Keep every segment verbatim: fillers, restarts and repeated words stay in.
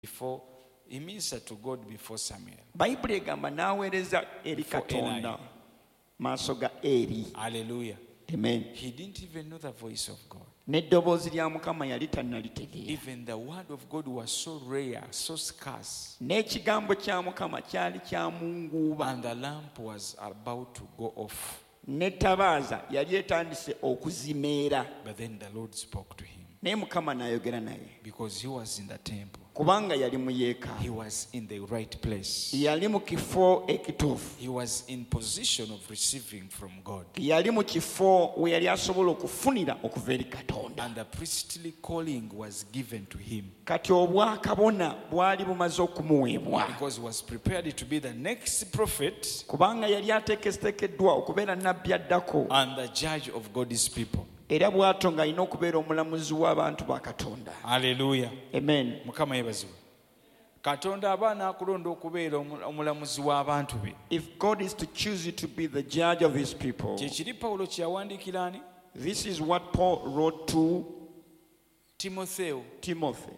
before he ministered to God before Samuel. Bayibuli egamba n'aweereza eri Katonda maaso ga Eri. Hallelujah. Amen. He didn't even know the voice of God. N'eddoboozi lya Mukama yali tannalitegeera. Even the word of God was so rare, so scarce. N'ekigambo kya Mukama kyali kya munguuba. And the lamp was about to go off. N'ettabaaza yali etandise okuzimeera. But then the Lord spoke to him. Naye Mukama n'ayogera naye. Because he was in the temple. Kubanga yali mu yeekaalu. He was in the right place. Yali mu kifo ekituufu. He was in position of receiving from God. Yali mu kifo we yali asobola okufunira okuva eri Katonda. And the priestly calling was given to him. Kati obwakabona bwali bumaze okumuweebwa. Because he was prepared to be the next prophet. Kubanga yali ateeketeekeddwa okubeera nnabbi addako. And the judge of God's people. Era bw'atyo ng'alina okubeera omulamuzi w'abantu ba Katonda. Hallelujah. Amen. Mukama yebazibwe. Katonda aba n'akulonda okubeera omulamuzi w'abantu be. If God is to choose you to be the judge of his people, kyekiri Pawulo kye yawandiikira ani? this is what Paul wrote to Timotheo. Timothy.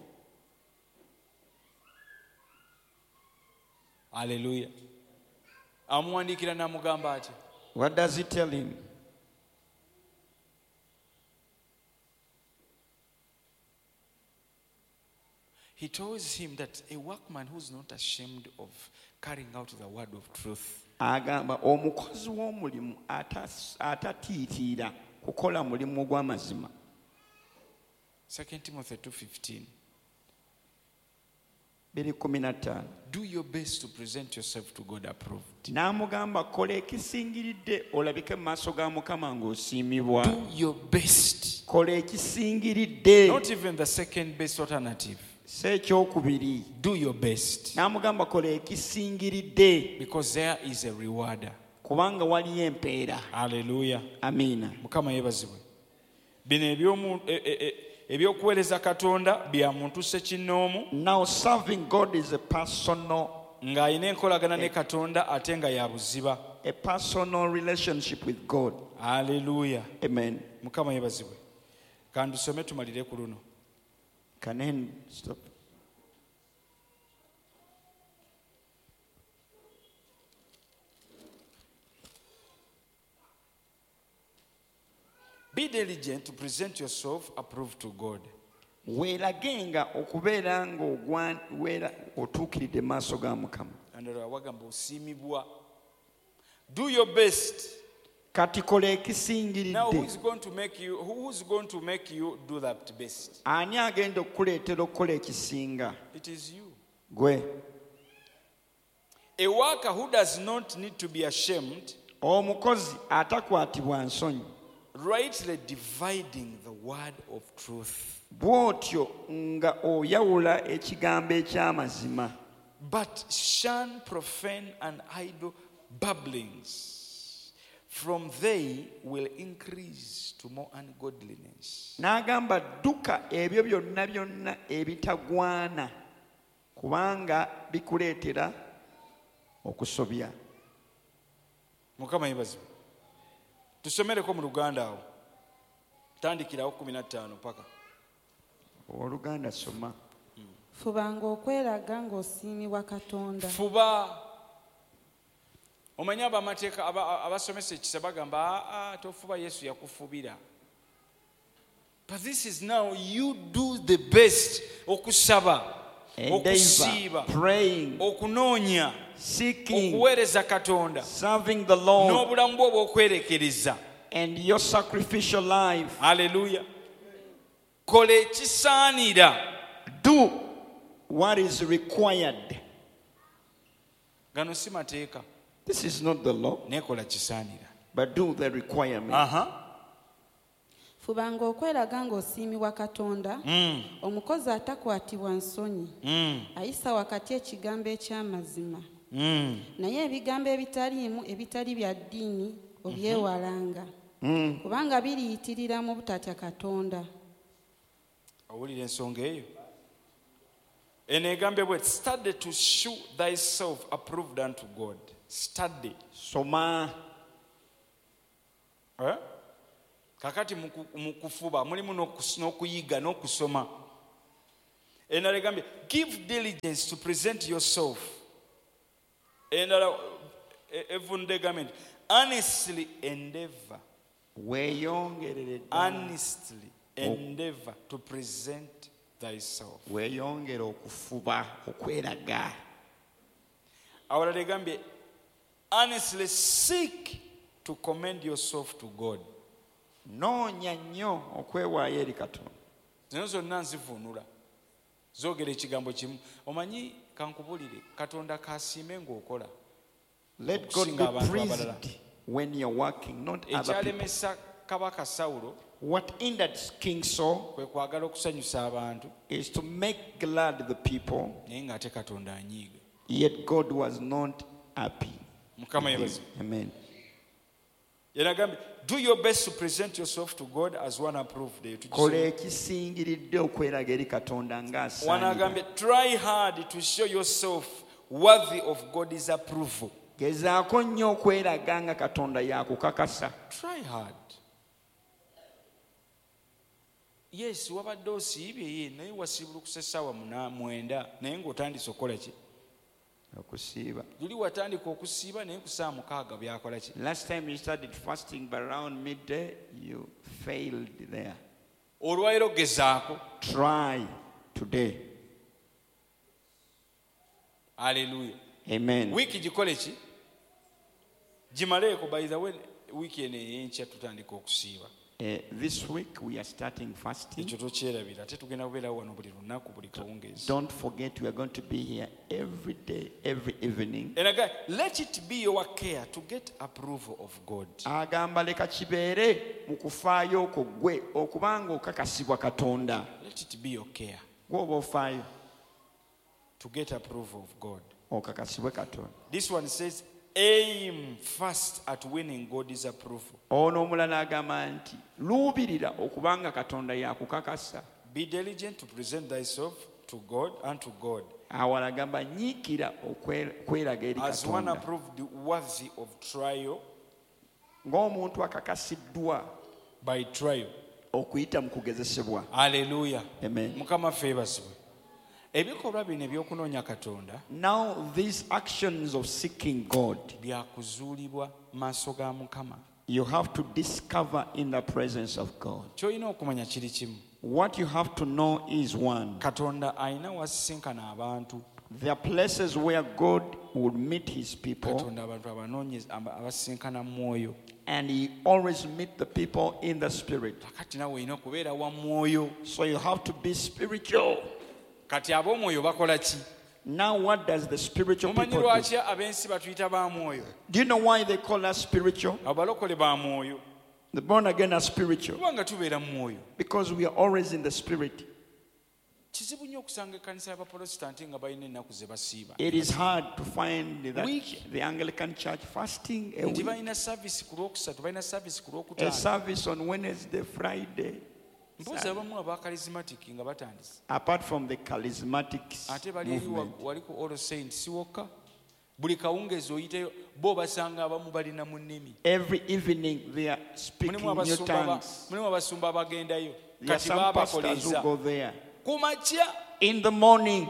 Hallelujah. Amuwandiikira n'amugamba ati? What does he tell him? He tells him that a workman who is not ashamed of carrying out the word of truth. Agamba omukozi w'omulimu atatiitira kukola mulimu gw'amazima. Second Timothy two fifteen. biri kumi na ttaano. Do your best to present yourself to God approved. N'amugamba kola ekisingiridde olabike mu maaso ga Mukama ng'osiimibwa. Do your best. Kola ekisingiridde. Not even the second best alternative. Sekyokubiri. Do your best. N'amugamba kola ekisingiridde. Because there is a rewarder. Kubanga waliyo empeera. Hallelujah. Amiina. Mukama yebazibwe. Bino ebyomu ebyokuweereza Katonda bya muntu ssekinnoomu. Now serving God is a personal, ng'alina enkolagana ne Katonda ate nga ya buziba. a personal relationship with God. Hallelujah. Amen. Mukama yebazibwe. Kandusome tumalire ku luno. Can I stop? Be diligent to present yourself approved to God. Weeragenga okubeera ng'ogwa weera otuukiridde maaso ga Mukama. Andala wagamba osiimibwa. Do your best. Kati kola Now who ekisingiridde. is going to make you who is going to make you do that best? Ani agenda okukuleetera okukola ekisinga? It is you. Gwe. A worker who does not need to be ashamed, Omukozi atakwatibwa nsonyi. rightly dividing the word of truth. Bw'otyo nga oyawula ekigambo eky'amazima. But shun profane and idle babblings, from they will increase to more ungodliness. N'agamba dduka ebyo byonna byonna ebitagwana kubanga bikuleetera okusobya. Mukama yebazibwe. Tusomereko mu Luganda awo. Tandikirawo kumi na ttaano paka. Oluganda soma. Fubanga okweraga ng'osiimibwa Katonda. Fuba. Omanya abamateeka abasomesa ekisa bagamba ah tofuba Yesu yakufubira. But this is now you do the best okusaba, okusiiba, praying, okunoonya, seeking, okuweereza Katonda, serving the Lord, n'obulamu bwo obw'okwerekereza. and your sacrificial life. Hallelujah. Kola ekisaanira. Do what is required. Gano si mateeka. This is not the law, Nekola kisaanira. but do the requirement. Aha. Fubanga okweraga ng'osiimibwa Katonda. Mm. Omukozi atakwatibwa nsonyi. Mm. Ayisa wakati ekigambo eky'amazima. Mm. Naye ebigambo ebitaliimu ebitali bya ddiini obyewalanga. Mm. Kubanga biriyitirira mu butatya Katonda. Awulira ensonga eyo. Eno egambe bwe study to show thyself approved unto God. Study. Soma. Eh? Kakati mu kufuba mulimu n'okuyiga n'okusoma. endala egambye give diligence to present yourself, endala evunde egambye nti honestly endeavor, weeyongerere ddala. honestly endeavor to present thyself. Weeyongere okufuba okweraga. Awalala egambye honestly seek to commend yourself to God. Noonya nnyo okwewaayo eri Katonda. Zino zonna nzivunula zoogera ekigambo kimu. Omanyi kankubulire Katonda kasiime ng'okola. Let God Okusinga be abantu abalala. praised when you're working, not other people. Ekyalemesa kabaka Sawulo What hindered King Saul kwe kwagala okusanyusa abantu is to make glad the people, naye ng'ate Katonda anyiiga. yet God was not happy. Mukama yebaze. Amen. Yenagambye do your best to present yourself to God as one approved. Kola ekisingiridde okweraga eri Katonda ng'asaanira. Wanagambye try hard to show yourself worthy of God's approval. Gezaako nnyo okweraga nga Katonda yakukakasa. Try hard. Yes, wabadde osiibye ye naye wasiibulukuse essaawa muna mwenda naye ng'otandise okukola ki? Okusiiba. Luli watandika okusiiba naye ku ssaawa mukaaga byakola ki? Last time you started fasting, but around midday you failed there. Olwaleero gezaako. Try today. Hallelujah. Amen. Wiiki gikole ki? Gimaleeko. By the way, wiiki eno ey'enkya tutandika okusiiba. Uh, this week we are starting fasting. Ekyo tokyerabira ate tugenda kubeerawo wano buli lunaku buli kawungeezi. Don't forget we are going to be here every day, every evening. And again, let it be your care to get approval of God. Agamba leka kibeere mu kufaayo okwo gwe okubanga okakasibwa Katonda. Let it be your care Gw'oba ofaayo to get approval of God. okakasibwe Katonda. This one says aim first at winning God's approval. Ono omulala agamba nti luubirira okubanga Katonda yakukakasa. Be diligent to present thyself to God and to God Awala agamba nyiikira okweraga eri as one Katonda approved worthy of trial ng'omuntu akakasiddwa by trial. okuyita mu kugezesebwa. Hallelujah. Amen. Mukama feebazibwe. Ebikolwa bino ebyokunoonya Katonda Now these actions of seeking God, byakuzuulibwa maaso ga Mukama. you have to discover in the presence of God. Ky'olina okumanya kiri kimu. What you have to know is one. Katonda alina wasisinkana abantu. There are places where God would meet his people, Katonda abantu abanoonyeza aba- abasisinkana mu mwoyo. and he always meet the people in the spirit. Kati nawe olina okubeera wa mwoyo. So you have to be spiritual. Kati ab'omwoyo bakola ki? Now what does the spiritual Mumanyi people do? lwaki ab'ensi batuyita ba mwoyo? Do you know why they call us spiritual? Abalokole ba mwoyo. The born again are spiritual Kubanga tubeera mu mwoyo. because we are always in the spirit. Kizibu nnyo okusanga ekkanisa y'Abaprotestanti nga balina ennaku ze basiiba. It is hard to find that Week. the Anglican Church fasting a Nti week, balina service ku lwokusatu, balina service ku a lwokutaano. service on Wednesday, Friday. Mbuuza abamu aba charismatic nga batandise. Apart from the charismatics Ate bali eri wa- movement, wali ku All Saints wokka. Buli kawungeezi oyiteyo bo basanga abamu balina mu nnimi. every evening they are speaking Mulimu new abasumba aba- tongues. mulimu abasumba abagendayo. There are Kati some pastors who baabakoleeza. go there. Ku makya In the morning,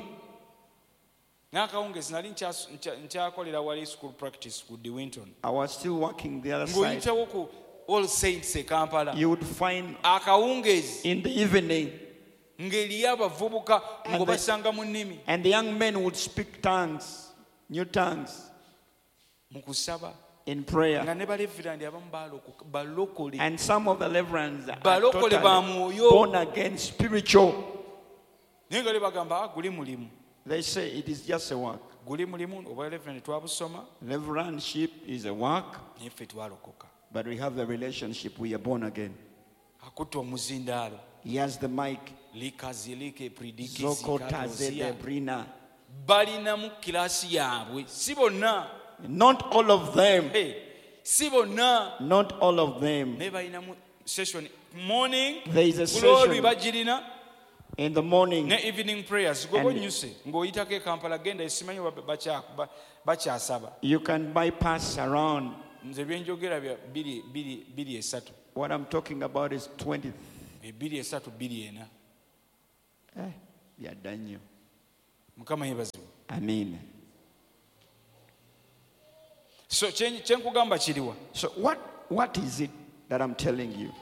n'akawungeezi nali nkyas- nkya- nkyakolera wali school practice ku De Winton. I was still working the other side. Ng'oyitawo ku All Saints e Kampala. You would find Akawungeezi in the evening, ng'eriyo abavubuka And the- ng'obasanga mu nnimi. and the young men would speak tongues, new tongues, Mu kusaba in prayer. nga ne balevirandi abamu balokoka- balokole. And some of the reverends are Balokole ba totally mwoyo. born again, spiritual. Naye nga le bagamba "Ah, guli mulimu. They say it is just a work. Guli mulimu obwa Reverend twabusoma Reverendship is a work, naye ffe twalokoka. but we have the relationship. We are born again. Akutte omuzindaalo. He has the mic. Likazilike predikisi Zoko katozia. Tazede Brina. Balinamu kiraasi yaabwe. Si bonna. Not all of them. Hey, si bonna. Not all of them. Naye balinamu session morning. There is a Kulolwi session bagirina. in the morning. Ne evening prayers. Goba And- onyuse ng'oyitako e Kampala genda esimanyi ba- bakya- ba- bakyasaba. You can bypass around. Nze byenjogera bya bbiri- bbiri bbiri esatu. What I'm talking about is twenty. Ebbiri esatu bbiri ena. Eh, byadda nnyo. Mukama yeebazibwe. Amen. So kyenkugamba kiriwa? So what, what is it that I'm telling you?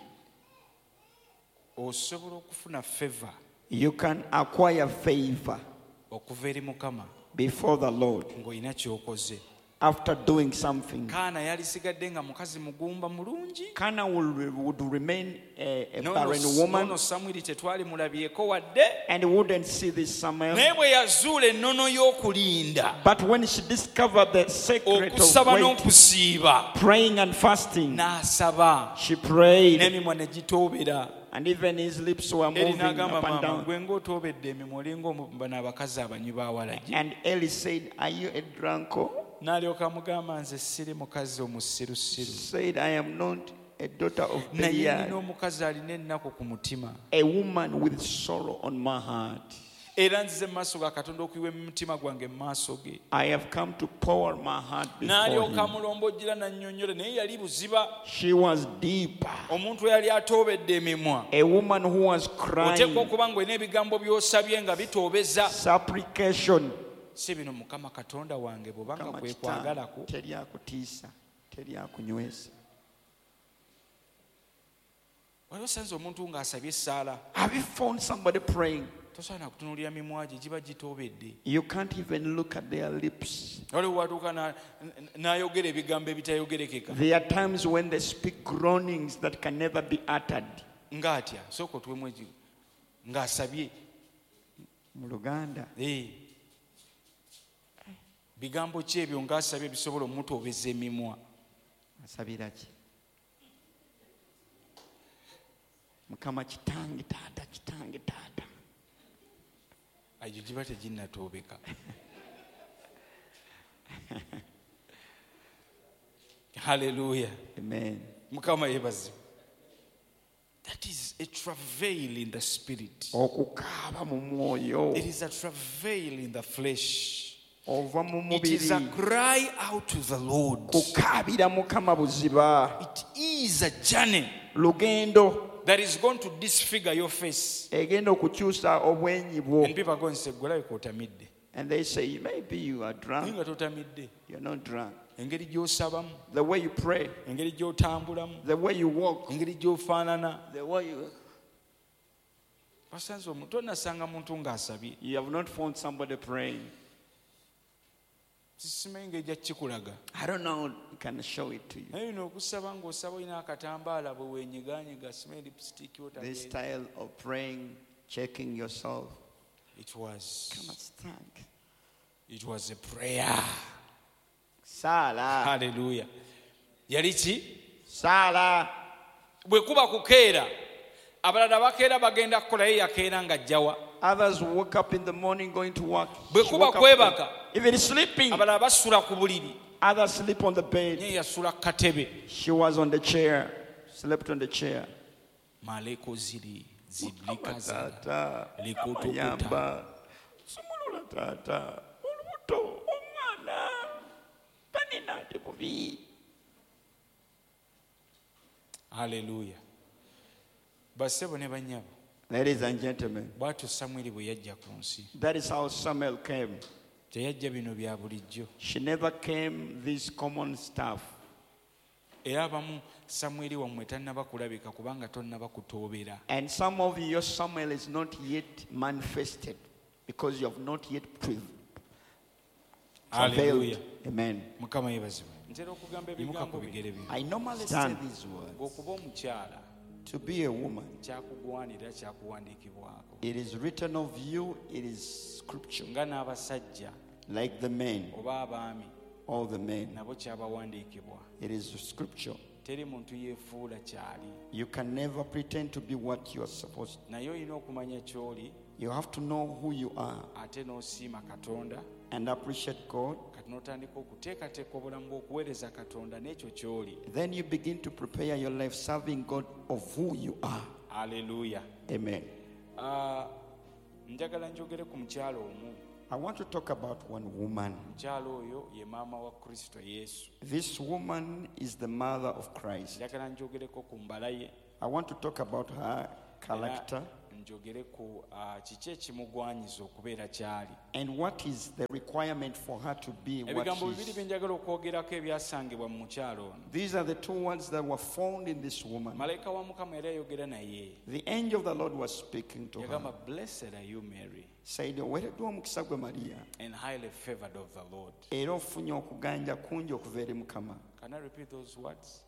Osobola okufuna favor. You can acquire favor okuva eri Mukama before the Lord ng'olina ky'okoze. after doing something. Kaana yalisigadde nga mukazi mugumba mulungi. Kana would, would remain a, a No, barren no, woman, no, Samwiri tetwali mulabyeko wadde. and wouldn't see this Samuel. Naye bwe yazuula ennono y'okulinda, But when she discovered the secret of okusaba waiting, n'okusiiba, praying and fasting, n'asaba, she prayed, n'emimwa ne gitoobera. and even his lips were Eri moving n'agamba, up and maama down. gwe ng'otoobedde emimwa olinga bano abakazi abanywi ba walagi. And Eli said, "Are you a drunkard?" N'alyoka amugamba, nze siri mukazi omusirusiru, Said, "I am not a daughter of naye nina Belial, omukazi alina ennaku ku mutima, a woman with sorrow on my heart. era nzize mu maaso ga Katonda okuyiwa emitima gwange mu maaso ge." I have come to pour my heart before N'alyoka him." amulombojjera n'annyonnyola, naye yali buziba. She was deep, Omuntu eyali atoobedde emimwa, a woman who was oteekwa crying, okuba ng'olina ebigambo by'osabye nga bitoobeza. supplication. Si bino Mukama Katonda wange bw'obanga Kama kwe kitange, kwagalako. teri akutiisa, teri akunywesa. Waliwo osanze omuntu ng'asabye essaala, Have you found somebody praying? tosaana kutunuulira mimwa gye, giba gitoobedde. You can't even look at their lips. Waliwo watuuka na- n'ayogera ebigambo ebitayogerekeka. There are times when they speak groanings that can never be uttered. Ng'atya sooka otuwemu eki ng'asabye. Mu Luganda, Eh. Bigambo ki ebyo ng'asabye bisobola omutoobeza emimwa? asabira ki? Mukama kitange taata, kitange taata. Egyo giba teginnatoobeka. Hallelujah. Amen. Mukama yeebazibwe. That is a travail in the spirit. Okukaaba mu mwoyo, It is a travail in the flesh. ova mu It is a mubiri, cry out to the Lord. kukaabira Mukama buziba. It is a journey Lugendo that is going to disfigure your face. egenda okukyusa obwenyi bwo. And people are going to say, gwelabika otamidde. And they say, maybe you are Naye drunk. nga totamidde. You're not drunk. Engeri gy'osabamu, The way you pray, engeri gy'otambulamu, the way you walk, engeri gy'ofaanana. the way you... Basanze omuntu onasanga muntu ng'asabye. You have not found somebody praying. Simanyi ngeri gya kikulaga. I don't know, I can show it to you. Naye bino okusaba ng'osaba olina akatambaala bwe weenyigaanyiga, simanyi lipstick This otageera. style of praying, checking yourself. It was, Come on, stand. it was a prayer. Sala. Hallelujah. Yali ki? Sala. Bwe kuba kukeera, abalala bakeera bagenda kukola, ye yakeera ng'ajjawa. Others woke up in the morning going to work. Bwe She kuba woke up- kwebaka, Even sleeping. abalala basula ku buliri, Others sleep on the bed. ye yasula ku katebe. She was on the chair. Slept on the chair. Maleko ziri zidlika zira Tata, likutukuta. ayamba. Sumulula tata. Olubuto, omwana. Tanina ate bubi. Haleluya. Bassebo ne bannyabo, Ladies and gentlemen, bw'atyo Samwiri bwe yajja ku nsi. that is how Samuel came. Teyajja bino bya bulijjo. She never came this common stuff. Era abamu Samwiri wammwe tannaba kulabika kubanga tonnaba kutoobera. And some of you, your Samuel is not yet manifested because you have not yet pre- Hallelujah. travailed. Amen. Mukama yeebazibwe. Ntera okugamba ebigambo bigere bino. I normally Stand. say these words. Ng'okuba omukyala To be a woman, kyakugwanira kyakuwandiikibwako. it is written of you, it is scripture. Nga n'abasajja Like the men, oba abaami all the men, nabo kyabawandiikibwa. it is scripture. Teri muntu yeefuula kyali. You can never pretend to be what you are supposed to. Naye olina okumanya ky'oli You have to know who you are ate n'osiima Katonda and appreciate God. kati n'otandika okuteekateeka obulamu bw'okuweereza Katonda n'ekyo ky'oli. Then you begin to prepare your life serving God of who you are. Haleluya. Amen. Ah, njagala njogere ku mukyalo omu. I want to talk about one woman. Mukyalo oyo ye maama wa Kristo Yesu. This woman is the mother of Christ. Njagala njogereko ku mbala ye. I want to talk about her character. njogere ku ah, kiki ekimugwanyiza okubeera kyali. And what is the requirement for her to be what Ebigambo she bibiri is? bye njagala okwogerako ebyasangibwa mu mukyalo ono. These are the two words that were found in this woman. Malayika wa Mukama era yayogera naye. The angel of the Lord was speaking to her. Yagamba, blessed are you, Mary, Said, oweereddwa omukisa gwe Mariya, and highly favored of the Lord. era ofunye okuganja kungi okuva eri Mukama. Can I repeat those words?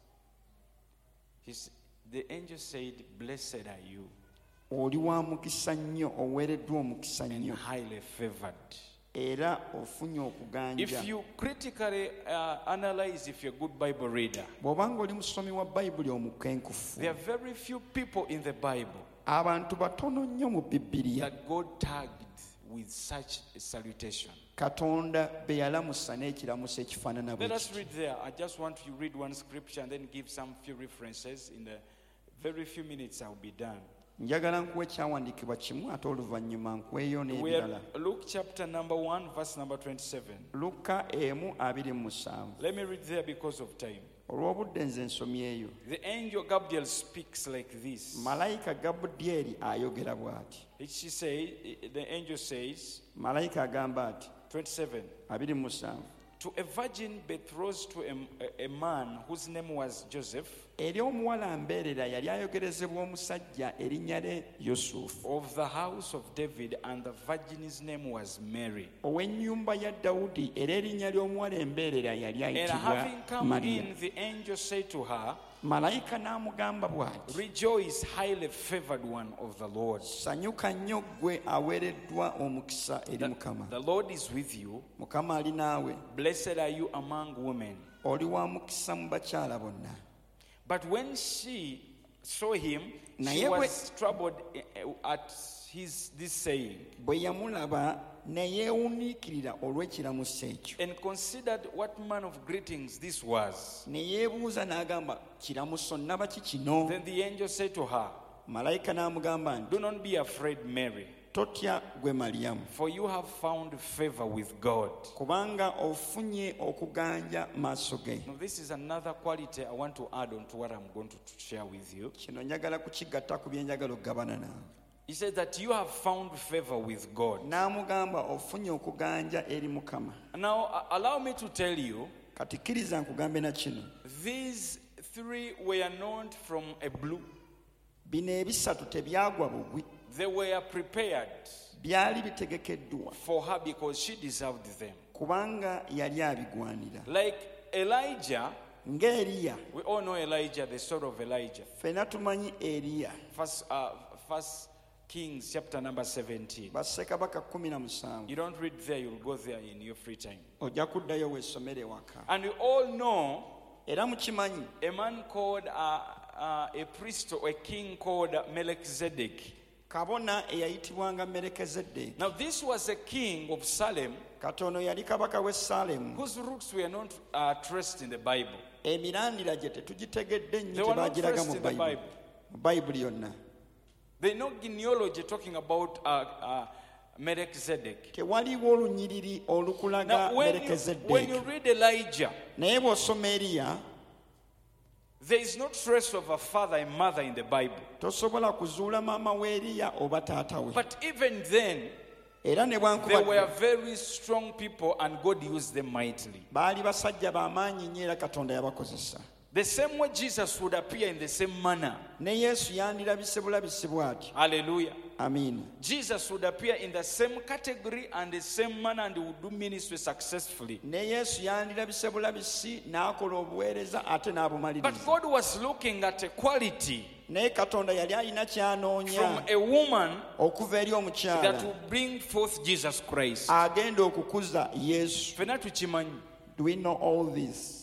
He's, the angel said, blessed are you, Oli wa mukisa nnyo, oweereddwa omukisa and nnyo, highly favored. era ofunye okuganja. If you critically uh, analyze, if you're a good Bible reader, Bw'obanga oli musomi wa Bayibuli omukenkufu, there are very few people in the Bible abantu batono nnyo mu Bibiliya that God tagged with such a salutation. Katonda be yalamusa n'ekiramuso ekifaanana bwe Let us kityo. read there. I just want to read one scripture and then give some few references. In the very few minutes, I'll be done. Njagala nkuwa ekyawandiikibwa kimu ate oluvannyuma nkuweeyo We n'ebirala. are Luke chapter number one, verse number twenty-seven. Luka emu abiri mu musanvu. Let me read there because of time. Olw'obudde nze nsomyeyo. The angel Gabriel speaks like this. Malayika Gabudyeri ayogera bw'ati. She say, the angel says, Malayika agamba ati twenty-seven, abiri mu musanvu. to a virgin betrothed to a, a, a man whose name was Joseph, Eri omuwala mbeerera yali ayogerezebwa omusajja erinnya lye Yusufu, of the house of David, and the virgin's name was Mary. ow'ennyumba ya Dawudi, era erinnya ly'omuwala embeerera yali And ayitibwa having come Mariya. in, the angel said to her, Malayika n'amugamba bw'ati, rejoice, highly favored one of the Lord. sanyuka nnyo ggwe aweereddwa omukisa eri The, Mukama. the Lord is with you. Mukama ali naawe, Blessed are you among women. oli wa mukisa mu bakyala bonna. But when she saw him, she Naye bwe- was troubled at his this saying, Bwe yamulaba ne yeewuniikirira olw'ekiramuso ekyo, and considered what manner of greetings this was. ne yeebuuza n'agamba, kiramuso nnaba ki kino? Then the angel said to her, Malayika n'amugamba nti, do not be afraid, Mary, totya gwe Maliyamu, for you have found favor with God. kubanga ofunye okuganja maaso ge. Now, this is another quality I want to add on to what I'm going to share with you. Kino njagala kukigatta ku bye njagala okugabana naawe. He said that you have found favor with God. N'amugamba ofunye okuganja eri Mukama. Now, a- allow me to tell you, Kati kkiriza nkugambe na kino. these three were known from a blue. Bino ebisatu tebyagwa bugwi, They were prepared byali bitegekeddwa for her because she deserved them. kubanga yali abigwanira. Like Elijah, Nga Eriya, we all know Elijah, the story of Elijah. ffenna tumanyi Eriya, First, uh, First Kings chapter number seventeen. bassekabaka kumi na musanvu. You don't read there, you'll go there in your free time. Ojja kuddayo weesomere ewaka. And we all know Era mukimanyi a man called, uh, uh, a priest or a king called Melchizedek. kabona eyayitibwanga Merekezeddeeki. Now, this was a king of Salem Katono yali kabaka w'e Saalemu. whose roots were not uh, traced in the Bible. Emirandira gye tetugitegedde nnyo They were not tebaagiraga traced mu in the Bayibuli. Bible. Mu Bayibuli yonna. There's no genealogy talking about uh, uh, Melchizedek. Tewaliwo olunyiriri olukulaga Now, when you, when you Merekezeddeeki. read Elijah, Naye bw'osoma Eriya, there is no trace of a father and mother in the Bible. tosobola kuzuula maama we Eriya oba taata we. But even then, Era ne they were bwankubadde very strong people and God used them mightily. baali basajja b'amaanyi nnyo era Katonda yabakozesa. The same way Jesus would appear in the same manner. Ne Yesu yandirabise bulabisi bw'atyo. Hallelujah. Amiina. Jesus would appear in the same category and the same manner and would do ministry successfully. Ne Yesu yandirabise bulabisi n'akola obuweereza ate But n'abumaliriza. God was looking at a quality Naye Katonda yali alina from ky'anoonya a woman okuva eri that omukyala will bring forth Jesus Christ. agenda okukuza Yesu. Ffenna tukimanyi Do we know all this?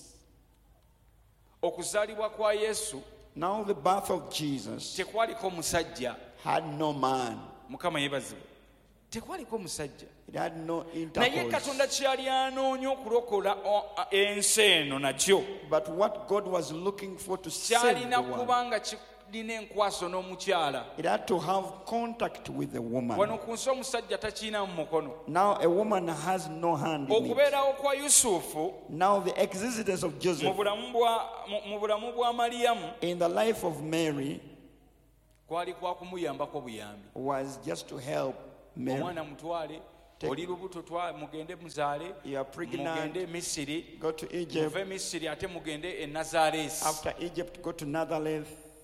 okuzaalibwa kwa Yesu Now the birth of Jesus tekwaliko musajja. had no man. Mukama yeebazibwe. Tekwaliko musajja. It had no Naye intercourse. Katonda kyali anoonya okulokola o- a- ensi eno nakyo But what God was looking for to save kyalina the world, kuba nga kirina enkwaso n'omukyala. it had to have contact with the Wano woman. ku nsi omusajja takiina mu mukono. Now a woman has no hand in it. Okubeerawo kwa Yusufu Now the existence of mu Joseph bulamu bwa mu- mu bulamu bwa Maliyamu in the life of Mary kwali kwa kumuyambako buyambi. was just to help Mary. Omwana mutwale, oli lubuto twa mugende muzaale, You are pregnant, mugende Misiri, go to Egypt. muve Misiri ate mugende e Nazaresi. After Egypt, go to Netherlands.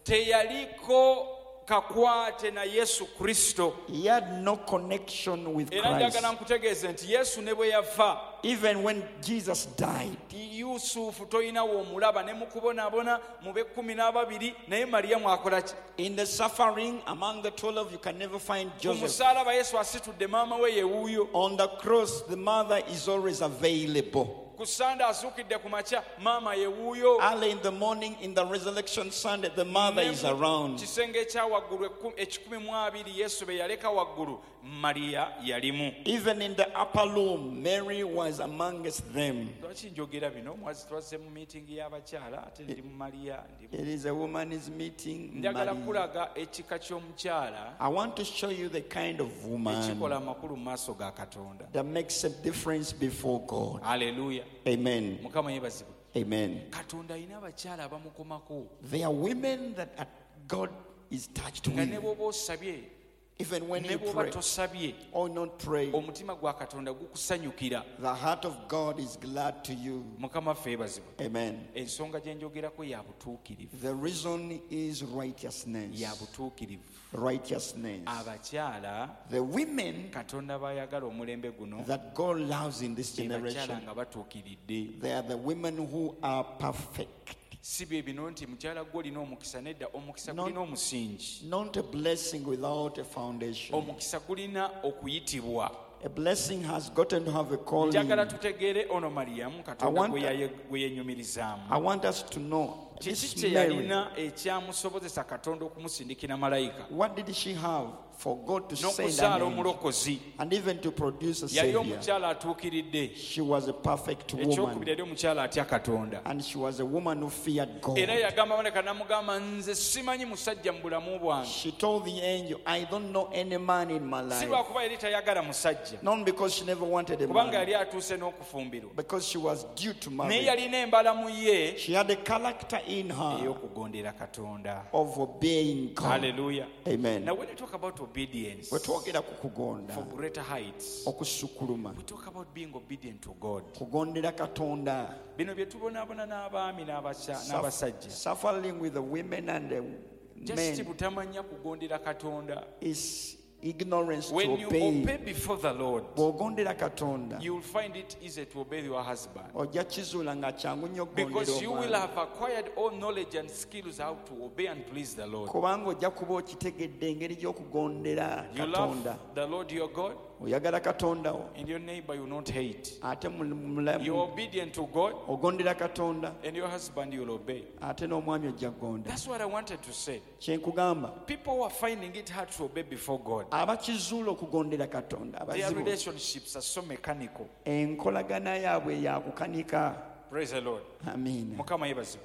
Teyaliko kakwate na Yesu Kristo. He had no connection with Era Christ. njagala nkutegeeze nti Yesu ne bwe yafa, Even when Jesus died, Yusufu toyinawo omulaba ne mukubonaabona mu b'ekkumi n'ababiri, naye Mariyamu akola ki? in the suffering among the twelve, you can never find Ku Joseph. musaalaba Yesu asitudde maama we ye wuuyo. On the cross, the mother is always available. Ku Sande azuukidde ku makya, maama ye wuuyo. Early in the morning, in the resurrection Sunday, the mother is around. Kisenge ekya waggulu ekikumi mu abiri Yesu be yaleka waggulu, Mariya yalimu. Even in the upper room, Mary was amongst them. Lwaki njogera bino? Mwazi twazze mu miitingi y'abakyala ate ndi mu Mariya ndi. It is a woman's meeting. Njagala Maria. kulaga ekika ky'omukyala I want to show you the kind of woman ekikola amakulu mu maaso ga Katonda. that makes a difference before God. Haleluya. Amen. Mukama yeebazibwe. Amen. Katonda alina abakyala abamukomako. There are women that are- God is touched Nga ne with. bw'oba osabye, Even when ne you bw'oba pray tosabye, or not pray, omutima gwa Katonda gukusanyukira. the heart of God is glad to you. Mukama ffe yeebazibwe. Amen. Ensonga gye njogerako ya butuukirivu. The reason is righteousness. Ya butuukirivu. Righteousness. Abakyala The women Katonda bayagala omulembe guno, that God loves in this be bakyala generation, nga batuukiridde. they are the women who are perfect. Si bye bino nti mukyala gwe olina omukisa, nedda omukisa No. gulina omusingi. Not a blessing without a foundation. Omukisa gulina okuyitibwa. A blessing has gotten to have a calling. Njagala tutegeere ono Mariyamu I Katonda want- gwe yaye- gwe yenyumirizaamu. I want us to know Kiki this kye Mary, yalina ekyamusobozesa Katonda okumusindikira malayika what did she have for God to send n'okuzaala an angel omulokozi? and even to produce a Yali savior? omukyala atuukiridde. She was a perfect woman, Ekyokubiri yali omukyala atya Katonda. and she was a woman who feared God. Era yagamba boneka n'amugamba, nze simanyi musajja mu bulamu bwange. She told the angel, I don't know any man in my Si life. lwakuba yali tayagala musajja, Not because she never wanted a kubanga man, yali atuuse n'okufumbirwa. because she was due to Naye marry. yalina embala mu ye She had a character in her ey'okugondera Katonda. of obeying God. Hallelujah. Amen. Now when you talk about obedience Bwe twogera ku kugonda, for greater heights, okusukuluma, we talk about being obedient to God. kugondera Katonda, Bino bye tubonaabona n'abaami n'abasya- Suff- n'abasajja. suffering with the women and the Just men butamanya kugondera Katonda. is ignorance to When you obey. obey before the Lord, Bw'ogondera Katonda, you will find it easy to obey your husband. ojja kizuula nga kyangu nnyo Because okugondera you will omwana. have acquired all knowledge and skills how to obey and please the Lord. Kubanga ojja kuba okitegedde engeri gy'okugondera You Katonda. love the Lord your God, Oyagala Katonda wo, and your neighbor you will not hate. ate mu- mulamu You're obedient to God, ogondera Katonda, and your husband you will obey. ate n'omwami ojja kugonda. That's what I wanted to say. Kye nkugamba, People who are finding it hard to obey before God, abakizuula okugondera Katonda, their abazibu, relationships are so mechanical. enkolagana yaabwe ya kukanika. Praise the Lord. Amiina. Mukama yeebazibwe.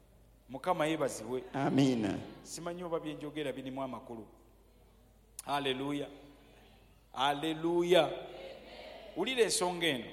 Mukama yeebazibwe. Amiina. Simanyi oba bye njogera birimu amakulu. Haleluya. Haleluya. Ulira ensonga eno.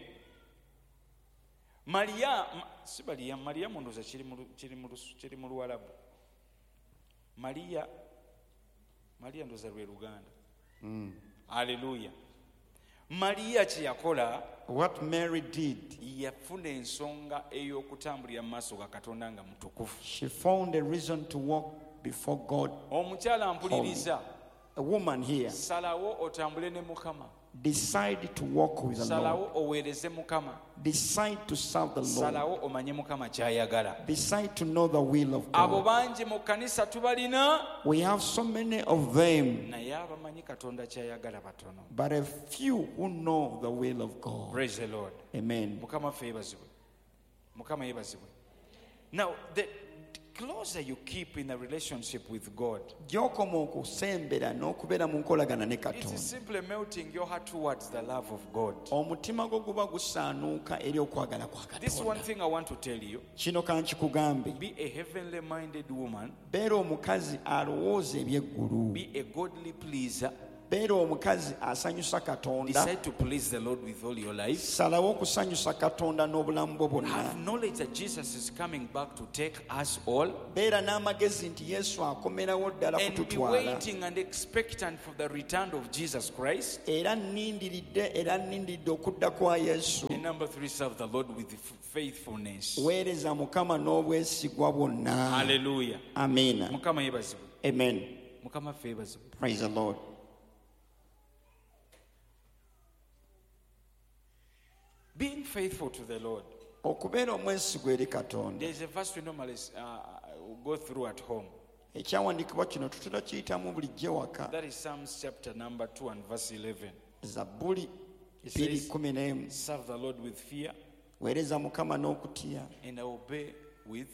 Mariya, ma- si Mariya, Mariya mundoza kiri mu kiri mu kiri mu Luwalabu. Mariya Mariya ndoza lwe Luganda. Haleluya. Mariya kye yakola, What Mary did, yafuna ensonga ey'okutambulira mu maaso ga Katonda nga mutukufu. she found a reason to walk before God. Omukyala mpuliriza, A woman here salawo otambule ne Mukama. decide to walk with the Lord. Salawo oweereze Mukama. Decide to serve the Lord. Salawo omanye Mukama ky'ayagala. Decide to know the will of Abo God. bangi mu kkanisa tubalina, We have so many of them, naye abamanyi Katonda ky'ayagala batono. but a few who know the will of God. Praise the Lord. Amen. Mukama ffe yeebazibwe. Mukama yeebazibwe. Now, the closer you keep in a relationship with God, Gy'okoma okusembera n'okubeera mu nkolagana ne it is Katonda, simply melting your heart towards the love of God. omutima gwo guba gusaanuuka eri okwagala kwa This one Katonda. thing I want to tell you, Kino kankikugambe, be a heavenly minded woman, beera omukazi alowooza eby'eggulu, be a godly pleaser, beera omukazi asanyusa katonda. Decide to please the Lord with all your life. Salawo okusanyusa katonda n'obulamu bwo bwonna. Have knowledge that Jesus is coming back to take us all. Beera n'amagezi nti Yesu akomerawo ddala And be kututwala. waiting and expectant for the return of Jesus Christ. Era nnindiridde era nnindiridde okudda kwa Yesu. And number three, serve the Lord with faithfulness. Weereza Mukama n'obwesigwa bwonna. Hallelujah. Amiina. Mukama yebazibwe. Amen. Mukama ffe yebazibwe. Praise the Lord. Being faithful to the Lord. Okubeera omwesigwa eri Katonda. There is a verse we normally uh, go through at home. Ekyawandiikibwa kino tutera kiyitamu bulijjo waka. That is Psalms chapter number two and verse eleven. Zabbuli It bbiri says, kumi n'emu. serve the Lord with fear Weereza Mukama n'okutya and obey with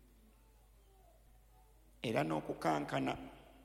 era n'okukankana.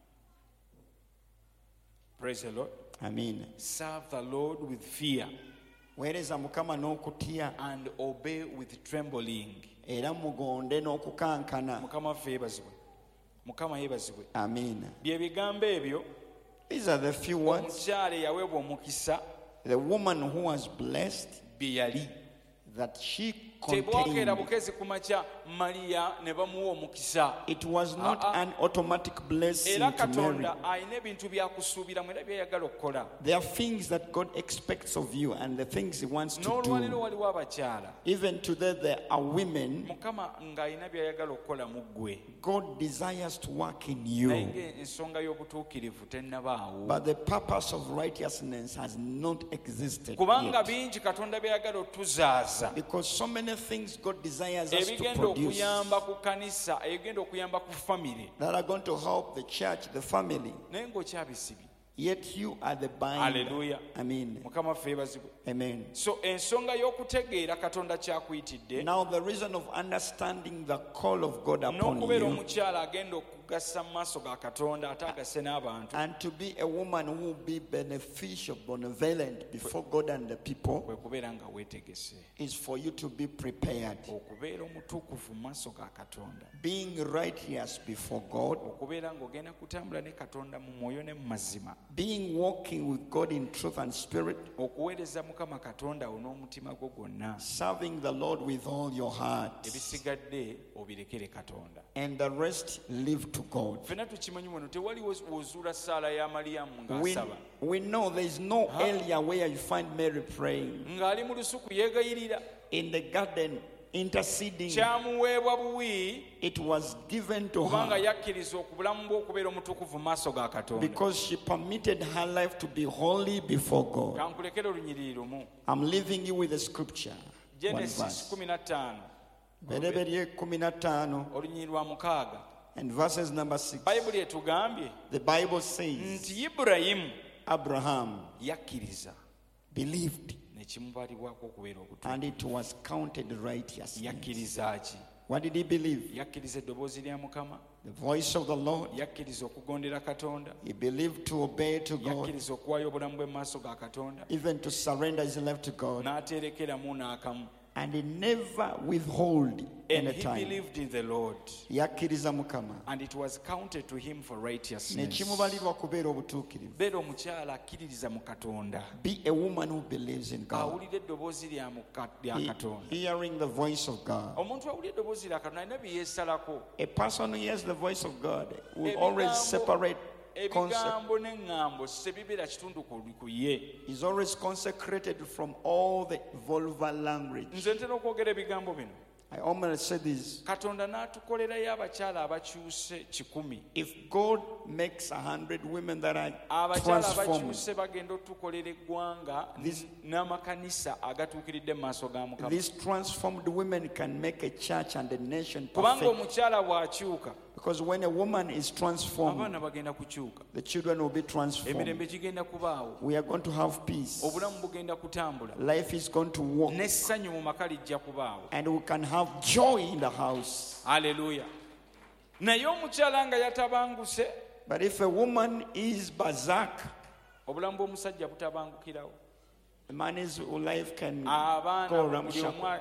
praise the Lord. Amiina. Serve the Lord with fear Weereza Mukama n'okutya and obey with trembling. era mugonde n'okukankana. Mukama ffe yebazibwe. Mukama yebazibwe. Amiina. Bye bigambo ebyo These are the few words. omukyala eyaweebwa omukisa The woman who was blessed bye yali. that she Tebwakeera contained. bukezi ku makya Mariya ne bamuwa omukisa. It was not Ah, ah. an automatic blessing Era to Mary. Katonda alina ebintu byakusuubiramu era byayagala okukola. There are things that God expects of you and the things He wants to N'olwaliro do. waliwo abakyala. Even today, there are women Mukama ng'alina byayagala okukola mu ggwe. God desires to work in Naye you, ng'ensonga y'obutuukirivu tennabaawo. but the purpose of righteousness has not existed Kubanga yet. bingi Katonda byayagala otuzaaza. Because so many things God desires us to Ebigenda produce okuyamba ku kanisa, ebigenda okuyamba ku famire. that are going to help the church, the family. Naye ng'okyabisibye. Yet you are the binder. Hallelujah. Amen. Mukama ffe yebazibwe. Amen. So ensonga y'okutegeera Katonda kyakuyitidde Now the reason of understanding the call of God upon n'okubeera you omukyala agenda okugassa mu maaso ga Katonda ate agase n'abantu and to be a woman who will be beneficial, benevolent before God and the people kwe kubeera nga weetegese is for you to be prepared. okubeera omutuukuvu mu maaso ga Katonda, Being righteous before God, okubeera ng'ogenda kutambula ne Katonda mu mwoyo ne mu mazima, being walking with God in truth and spirit, okuweereza Mukama Katonda wo n'omutima gwo gwonna, serving the Lord with all your heart, ebisigadde obirekere Katonda. and the rest leave to God. Ffenna tukimanyi wano tewali wozuula ssaala ya Maliyamu We, ng'asaba we know there is no area where you find Mary praying. ng'ali mu lusuku yeegayirira, In the garden, interceding, kyamuweebwa buwi it was given to kubanga her yakkiriza okubulamu bwe okubeera omutukuvu mu maaso ga Katonda. because she permitted her life to be holy before God. Kankulekere olunyiriri lumu. I'm leaving you with a scripture. One Genesis verse. kumi na ttaano Bereberye kumi na ttaano olunyiriri lwa mukaaga. and verses number six. Bayibuli etugambye The Bible says nti Ibulayimu Abraham yakkiriza believed ne kimubalibwako okubeera obutuufu. and it was counted righteous. Yakkiriza ki? What did he believe? Yakkiriza eddoboozi lya Mukama, The voice of the Lord. yakkiriza okugondera Katonda, He believed to obey to God, yakkiriza okuwaayo obulamu bwe mu maaso ga Katonda, even to surrender his life to God, n'aterekeramu n'akamu. and he never withhold And any he time. believed in the Lord, Yakkiriza Mukama and it was counted to him for ne righteousness. kimubalirwa kubeera obutuukirivu. Beera omukyala akkiririza mu Katonda, Be a woman who believes in God, awulira eddoboozi lya Muka- lya He- Katonda. hearing the voice of God. Omuntu awulira eddoboozi lya Katonda alina bye yeesalako. A person who hears the voice of God will always separate concept. Ebigambo n'eŋŋambo sebibeera kitundu ku ku ye. Is always consecrated from all the vulgar language. Nze ntera okwogera ebigambo bino. I almost say this. Katonda n'atukolerayo abakyala abakyuse kikumi. If God makes a hundred women that are Abakyala transformed, abakyuse bagenda otukolera eggwanga This- n'amakanisa agatuukiridde mu maaso ga Mukama. these transformed women can make a church and a nation Kubanga perfect. omukyala bw'akyuka, Because when a woman is transformed, abaana bagenda kukyuka, the children will be transformed. emirembe gigenda kubaawo, We are going to have peace. obulamu bugenda kutambula, Life is going to walk. n'essanyu mu maka lijja kubaawo. And we can have joy in the house. Haleluya. Naye omukyala nga yatabanguse, But if a woman is berserk, obulamu bw'omusajja butabangukirawo. the man's life can Abaana go buli ramshackle. omu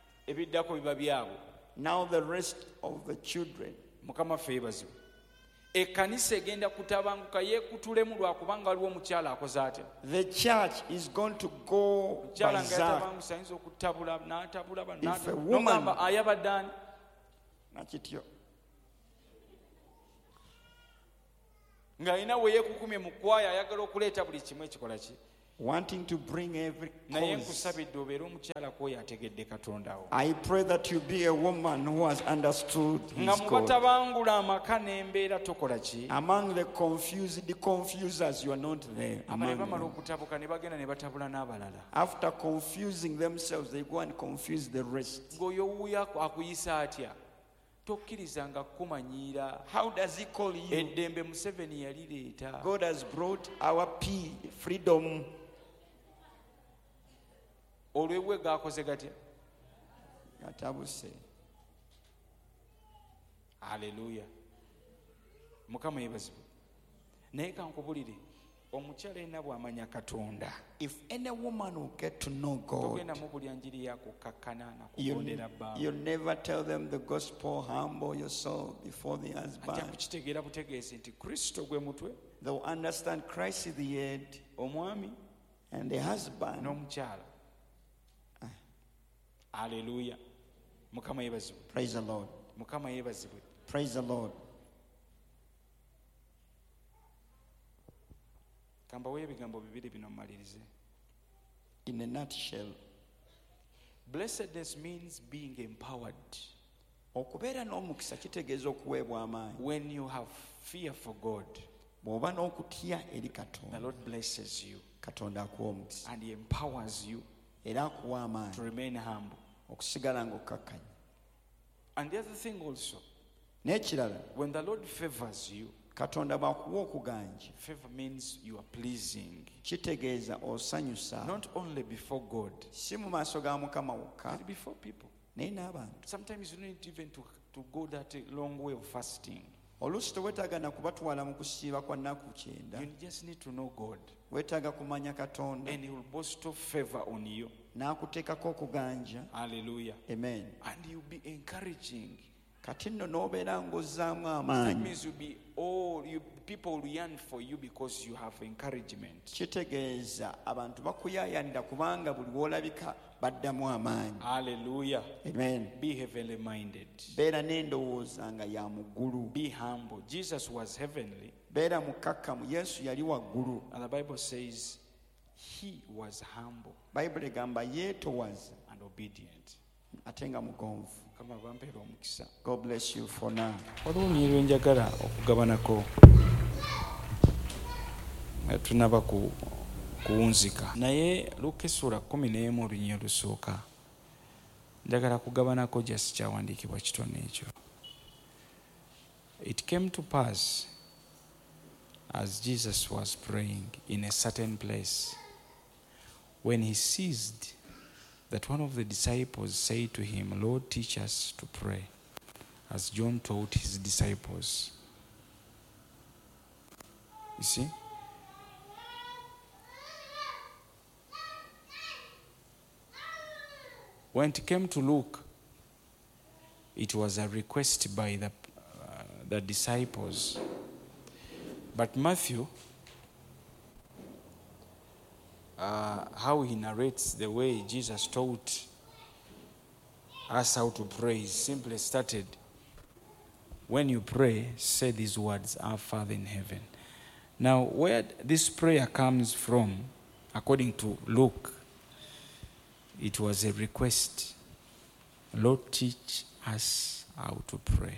ebiddako biba byabwe. Now the rest of the children, Mukama ffe yeebazibwe. ekkanisa egenda kutabanguka yeekutulemu lwakubanga waliwo omukyala akoze atya. The church is going to go Omukyala nga berserk. yatabangusa ayinza okutabula n'atabula ba- If a n'ata- woman- n'ogamba ayabadde ani? Nakityo. ng'alina we yeekukumye mu kwaya ayagala okuleeta buli kimu ekikola ki. Wanting to bring every naye cause. nkusabidde obeere omukyala kwoyo ategedde Katonda wo. I pray that you be a woman who has understood nga his mu God. batabangula amaka n'embeera tokola ki. Among the confused, the confusers, you are not there. abale among bamala them. okutabuka ne bagenda ne batabula n'abalala. After confusing themselves, they go and confuse the rest. ng'oyo wuuyo akuyisa atya tokkirizanga kumanyiira. How does he call you? eddembe Museveni yalireeta. God has brought our P, freedom. olwebwe gaakoze gatya. Gatabuse. Haleluya. Mukama yeebazibwe. naye kankubulire omukyala yenna bw'amanya Katonda If any woman will get to know God, togenda mu buli njiri yakukakkana you, nakugondera bbanga. you never tell them the gospel, humble yourself before the ajja husband. kukitegeera butegeezi nti Kristo gwe mutwe, They'll understand Christ is the head omwami and the husband. n'omukyala. Haleluya. Mukama yeebazibwe. Praise the Lord. Mukama yeebazibwe. Praise the Lord. Kambaweyo ebigambo bibiri bino mmalirize. In a nutshell, Blessedness means being empowered. okubeera n'omukisa kitegeeza okuweebwa amaanyi. When you have fear for God, Bw'oba n'okutya eri the Katonda, Lord blesses you Katonda akuwa omukisa and He empowers you era akuwa to amaanyi remain humble. okusigala ng'okkakkanya. And the other thing also, N'ekirala, when the Lord favors you, Katonda bw'akuwa okuganja, favor means you are pleasing, kitegeeza osanyusa not only before God, si mu maaso ga Mukama wokka but before people. naye n'abantu. Sometimes you don't need even to, to go that long way of fasting. Oluusi teweetaaga na kubatwala mu kusiiba kwa nnaku kyenda. You just need to know God, Weetaaga kumanya Katonda and He will bestow favor on you. n'akuteekako okuganja. Hallelujah. Amen. And you'll be encouraging. Kati nno n'obeera ng'ozzaamu That amaanyi, means you'll be all you people will yearn for you because you have encouragement. kitegeeza abantu bakuyaayanira kubanga buli w'olabika baddamu amaanyi. Hallelujah. Amen. Be heavenly minded. Beera n'endowooza nga ya muggulu. Be humble. Jesus was heavenly, Beera mukkakkamu. Yesu yali waggulu. and the Bible says He was humble Bayibuli egamba yeetowaza and obedient. ate nga mugonvu. Kama bampeera omukisa. God bless you for now. Waliwo nyiri njagala okugabanako nga tunaba ku kuwunzika naye Luka essula kumi n'emu olunyiri olusooka njagala kugabanako just kyawandiikibwa kitono ekyo. It came to pass as Jesus was praying in a certain place, when he ceased, that one of the disciples said to him, Lord, teach us to pray, as John taught his disciples. You see? When it came to Luke, it was a request by the, uh, the disciples. But Matthew, uh, how he narrates the way Jesus taught us how to pray, he simply started, when you pray, say these words, Our Father in heaven. Now, where this prayer comes from, according to Luke, it was a request. Lord, teach us how to pray.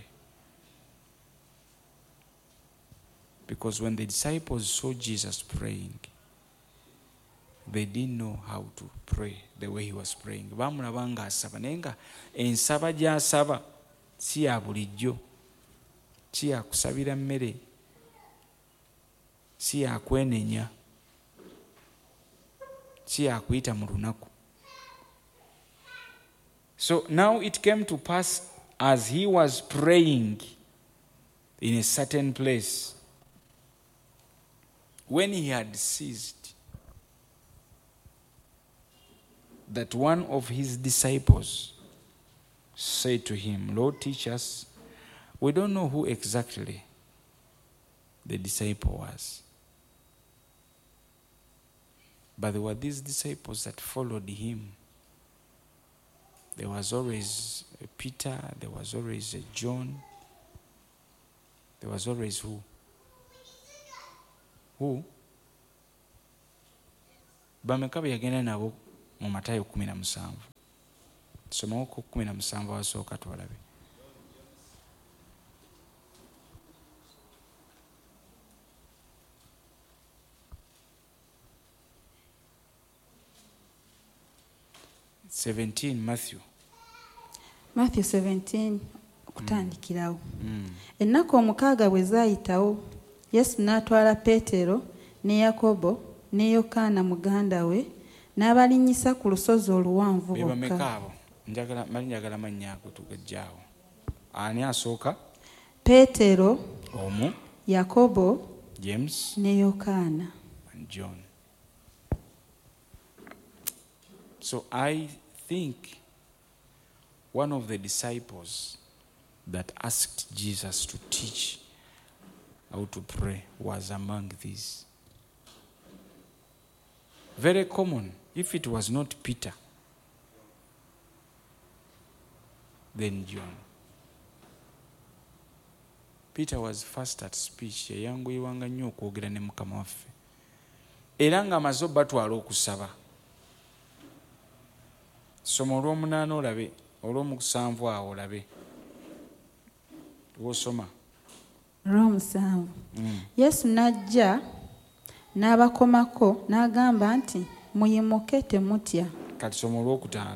Because when the disciples saw Jesus praying, they didn't know how to pray the way he was praying. Bamulaba nga asaba naye nga ensaba gy'asaba si ya bulijjo, si ya kusabira mmere, si ya kwenenya, si ya kuyita mu lunaku. So now it came to pass as he was praying in a certain place, when he had ceased, that one of his disciples said to him, Lord, teach us. We don't know who exactly, the disciple was. But there were these disciples that followed him. There was always a Peter, there was always a John, there was always who? Who? Bameka be yagenda nabo mu Matayo kumi na musanvu. Somawo ku kumi na musanvu wasooka twalabe. seventeen Matthew. Matthew seventeen kutandikirawo. Mm. Ennaku omukaaga bwe zaayitawo, Yesu n'atwala Peetero ne Yakobo ne Yokaana muganda we n'abalinnyisa ku lusozi oluwanvu Beba bokka. mekaabo. Njagala mali njagala mannya ago tugajjaawo. Ani asooka? Peetero, Omu, Yakobo James ne Yokaana. and John. So I think one of the disciples that asked Jesus to teach how to pray was among these. Very common. If it was not Peter, then John. Peter was fast at speech. Yayanguyiwanga nnyo okwogera ne Mukama waffe. Era ng'amaze batwala okusaba. Soma olw'omunaana olabe, olw'omusanvu awo olabe. Wosoma. Olw'omusanvu. Mm. Yesu n'ajja n'abakomako n'agamba nti, muyimuke temutya. Kati soma olw'okutaano.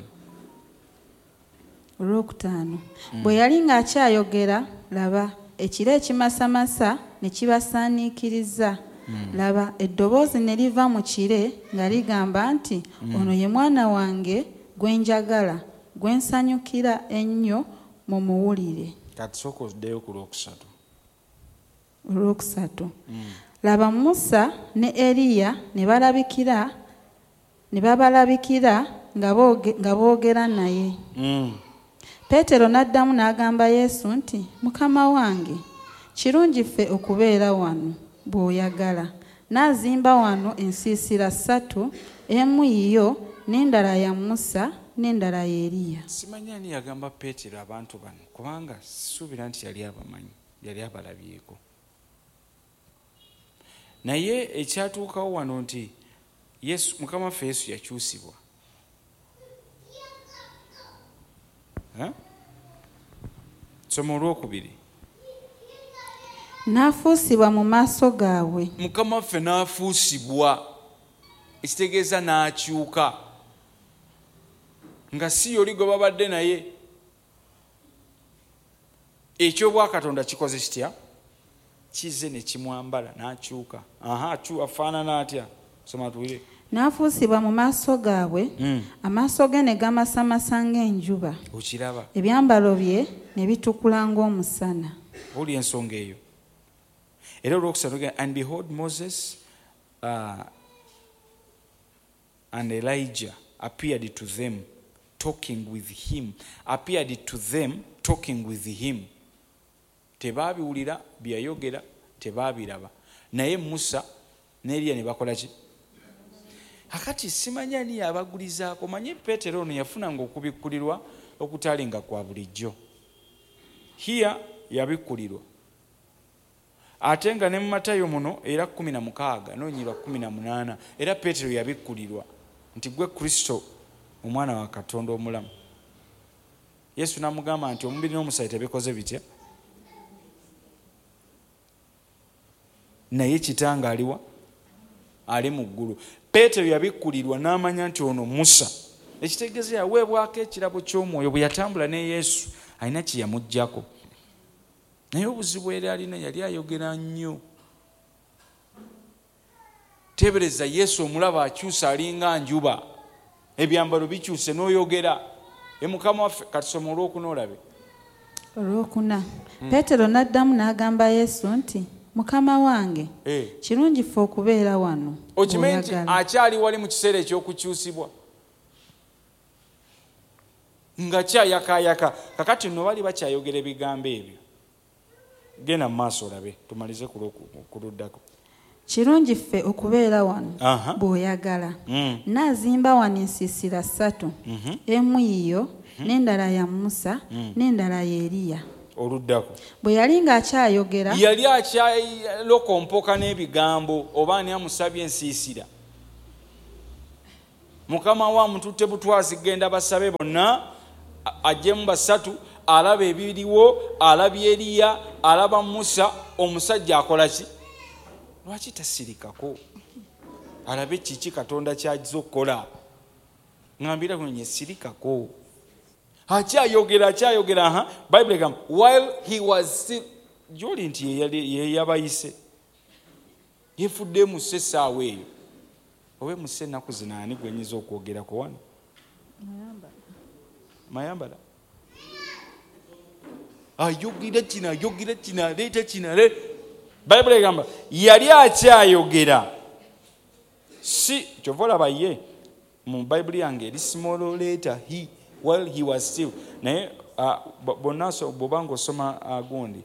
Olwokutaano. Bwe yali ng'akyayogera, laba ekire ekimasamasa ne kibasaaniikiriza. Laba eddoboozi ne liva mu kire nga ligamba nti, ono ye mwana wange gwe njagala, gwe nsanyukira ennyo mumuwulire. Kati sooka oddeyo ku lwokusatu. Olwokusatu. Laba Musa ne Eriya ne balabikira ne babalabikira nga booge- nga boogera naye. Mm. Peetero n'addamu n'agamba Yesu nti, Mukama wange, kirungi ffe okubeera wano bw'oyagala. N'azimba wano ensiisira ssatu, emu yiyo n'endala ya Musa n'endala ya Eriya. Simanyi ani yagamba Peetero abantu bano kubanga sisuubira nti yali abamanyi, yali abalabyeko. Naye ekyatuukawo wano nti Yesu, Mukama waffe Yesu yakyusibwa. Ha? Soma olwokubiri. N'afuusibwa mu maaso gaabwe. Mukama waffe n'afuusibwa, ekitegeeza n'akyuka nga si yoli gwe babadde naye. Ekyobwakatonda kikoze kitya? Kize ne kimwambala n'akyuka. Aha, chu afaanana atya? Soma tuwire. N'afuusibwa mu maaso gaabwe, Mm. amaaso ge ne gamasamasa ng'enjuba, Okiraba. ebyambalo bye ne bitukula ng'omusana. Oli ensonga eyo. Era olwokusatu ge, and behold Moses uh, and Elijah appeared to them talking with him. Appeared to them talking with him. Tebabiwulira byayogera, tebabiraba. Naye Musa ne Eliya ne bakola ki? Akati simanyi ani yabagulizaako. Manyi Peetero ono yafunanga okubikkulirwa okutalinga kwa bulijjo. Here yabikkulirwa. Ate nga ne mu Matayo muno era kumi na mukaaga n'onyirwa kumi na munaana era Peetero yabikkulirwa nti gwe Kristo omwana wa Katonda omulamu. Yesu n'amugamba nti omubiri n'omusaayi tebikoze bitya. Naye kitanga aliwa? Ali mu ggulu. Peetero yabikkulirwa n'amanya nti ono Musa. Ekitegeeza yaweebwako ekirabo ky'omwoyo bwe yatambula ne Yesu alina kye yamuggyako. Naye obuzibu era alina yali ayogera nnyo. Tebereza Yesu omulaba akyusa alinga njuba. Ebyambalo bikyuse n'oyogera. E Mukama waffe kati soma olwokuna olabe. Olwokuna. Peetero n'addamu n'agamba Yesu nti, Mukama wange, Eh. kirungi ffe okubeera wano Okimanyi nti bw'oyagala. akyali wali mu kiseera eky'okukyusibwa. Nga kyayakaayaka. Kakati nno bali bakyayogera ebigambo ebyo. genda maaso olabe tumalize kuluddako. Kirungi ffe okubeera wano Aha. bw'oyagala. Mm. N'azimba wano ensiisira ssatu, emu yiyo n'endala ya Musa n'endala ya Eriya. Oluddako. Bwe yali ng'akyayogera Yali akyalokompoka n'ebigambo oba ani amusabye ensiisira. Mukama wa mututte butwazi genda basabe bonna ajjemu basatu, alaba ebiriwo, alabye Eriya, alaba Musa, omusajja akola ki? Lwaki tasirikako? Alabe kiki Katonda ky'agiza okukola. Ngambira kwenye sirikako. Akyayogera akyayogera aha Bible egamba while he was still joli nti ye yabayise yefudde mu sesaawe eyo owe mu sennaku zinaani gwenyiza okwogerako wano Mayambala ayogera kino ayogera kino aleeta kino ale Bible egamba yali akyayogera si kyova olaba ye mu Bible yange eri small letter he while he was still naye bonna bw'obanga osoma gundi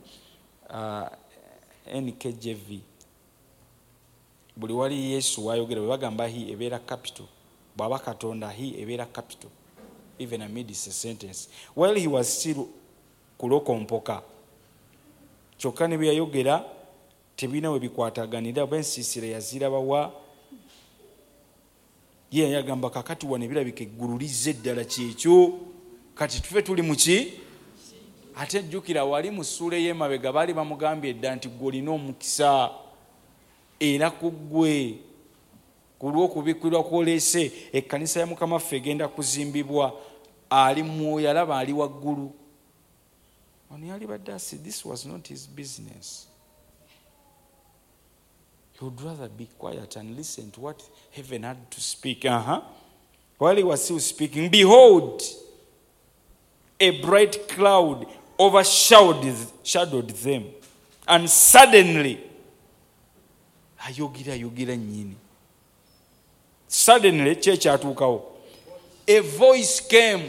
N K J V buli wali Yesu wayogera bwe bagamba he ebeera capital bw'aba Katonda he ebeera capital even amid a sentence while he was still kulokompoka kyokka ne bye yayogera tebirina we bikwataganira b'ensiisira yazirabawa ye yagamba kakati wane birabika eggulu lizze eddala kyekyo kati tufe tuli muki ate jjukira wali mu ssuula y'emabega baali bamugambye edda nti gwe olina omukisa era ku ggwe ku lw'okubikkirwa kw'oleese ekkanisa ya Mukama waffe egenda kuzimbibwa ali mwoyo alaba ali waggulu ono yali badde asi this was not his business. He would rather be quiet and listen to what heaven had to speak. Uh-huh. While he was still speaking, behold, a bright cloud overshadowed shadowed them. And suddenly, ayogera ayogera nyini. Suddenly, church atukawo. A voice came.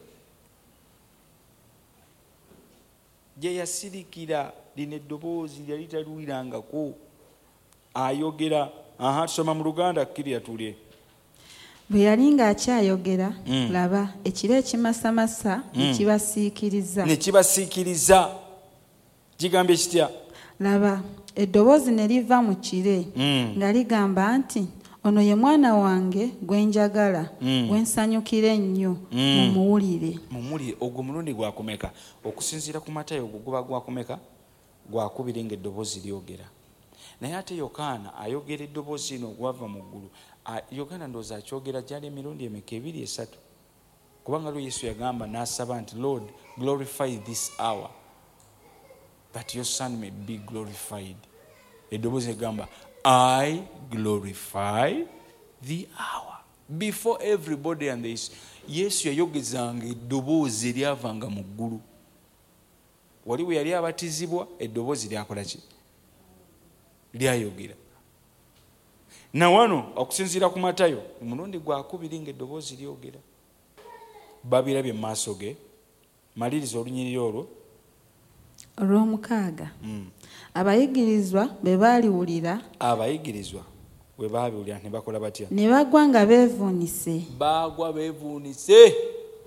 Je yasirikira lino eddoboozi lyali taluwirangako. Ayogera aha tusoma mu Luganda kkirya tulye. Bwe yali ng'akyayogera laba ekiro ekimasamasa ne kibasiikiriza. Ne kibasiikiriza. Kigambye kitya? Laba eddoboozi ne liva mu kire nga ligamba nti ono ye mwana wange gwe njagala gwe nsanyukira ennyo mumuwulire. Mumuwulire ogwo mulundi gwakumeka okusinziira ku Matayo ogwo guba gwakumeka gwakubiri ng'eddoboozi lyogera. Naye ate Yokaana ayogera eddoboozi lino ogwava mu ggulu. Yokaana ndowooza akyogera gyali emirundi emeka ebiri esatu kubanga lwe Yesu yagamba n'asaba nti Lord glorify this hour that your son may be glorified. Eddoboozi egamba I glorify the hour before everybody and this. Yesu yayogezanga eddoboozi eryavanga mu ggulu. Wali bwe yali abatizibwa eddoboozi lyakola ki? Lyayogera. Na wano okusinziira ku Matayo omulundi gwakubiri ng'eddoboozi lyogera. Babirabye mu maaso ge. Maliriza olunyiriri olwo. Olw'omukaaga. Abayigirizwa bwe baaliwulira. Abayigirizwa bwe baabiwulira ne bakola batya? Ne bagwa nga beevuunise. Baagwa beevuunise.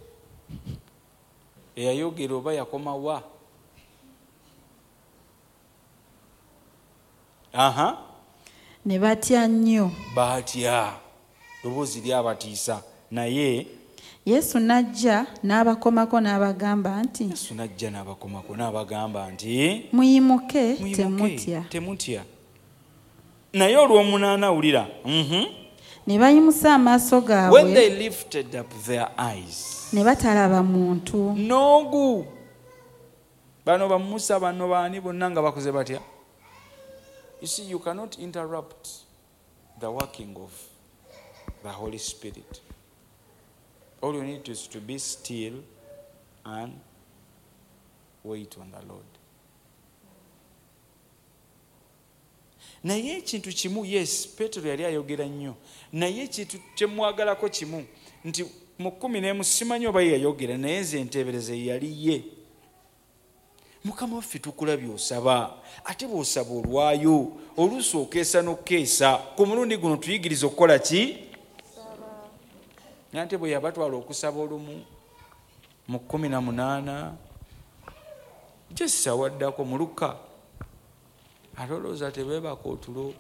Eyayogera oba yakoma wa? Aha. Ne batya nnyo. Batya. Ddoboozi lyabatiisa. Naye Yesu n'ajja n'abakomako n'abagamba nti Yesu n'ajja n'abakomako n'abagamba nti muyimuke temutya. Temutya. Naye olw'omunaana wulira. Ne bayimusa amaaso gaabwe. When they lifted up their eyes. Ne batalaba muntu. Noogu. Bano ba Musa bano baani bonna nga bakoze batya? You see, you cannot interrupt the working of the Holy Spirit. All you need is to be still and wait on the Lord. Naye ekintu kimu, yes, Petero yali ayogera nnyo. Naye ekintu kyemwagalako kimu nti mu kkumi n'emu simanyi oba yayogera naye nze enteebereza yali ye. Mukama waffe tukulabye osaba, ate bw'osaba olwayo, oluusi okeesa n'okeesa. Ku mulundi guno tuyigiriza okukola ki? Nante bwe yabatwala okusaba olumu mu kumi na munaana gyessa waddako mu Luka, ate olowooza tebeebaka otulo.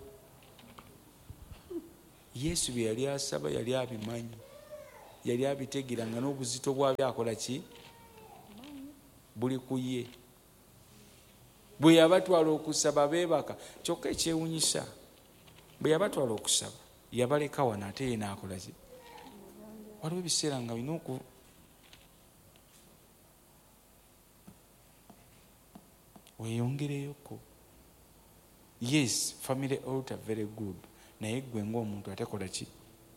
Yesu bye yali asaba yali abimanyi, yali abitegera nga n'obuzito bwabyo akola ki? Buli ku ye. Bwe yabatwala okusaba beebaka. Kyokka ekyewunyisa, bwe yabatwala okusaba yabaleka wano ate ye n'akola ki? Waliwo ebiseera nga bina oku weeyongereyoko. Yes, family altar very good, naye gwe ng'omuntu ate kola ki?